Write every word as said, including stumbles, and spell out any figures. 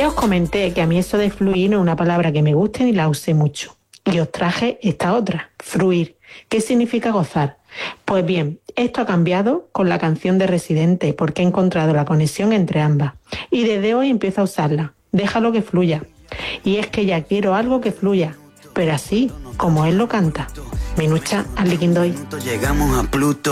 Ya os comenté que a mí eso de fluir no es una palabra que me guste ni la use mucho. Y os traje esta otra, fruir. ¿Qué significa gozar? Pues bien, esto ha cambiado con la canción de Residente porque he encontrado la conexión entre ambas. Y desde hoy empiezo a usarla. Déjalo que fluya. Y es que ya quiero algo que fluya, pero así como él lo canta. Minucha al Liquindoy. Llegamos a Pluto.